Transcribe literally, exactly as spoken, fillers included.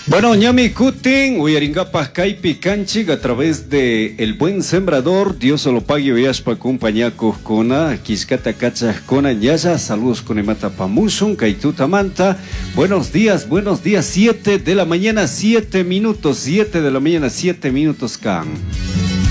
Bueno, ñami kutin, uyaringapas kaipi canchig a través de El Buen Sembrador, Dios lo pague viaspa compañacos kona, kiskata kachas kona yaya, saludos con emata pamusun, kaituta manta. Buenos días, buenos días, siete de la mañana, siete minutos, siete de la mañana, siete minutos can.